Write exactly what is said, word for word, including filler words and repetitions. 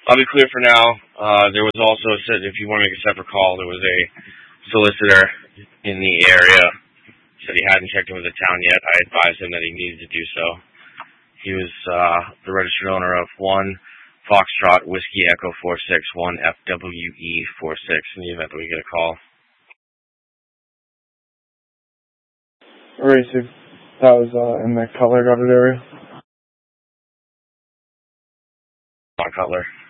I'll be clear for now. Uh, there was also, if you want to make a separate call, there was a solicitor in the area. Said he hadn't checked in with the town yet. I advised him that he needed to do so. He was uh, the registered owner of one Foxtrot Whiskey Echo four six one F W E four six in the event that we get a call. Racing. That was uh, in the Cutler guarded area. On Cutler.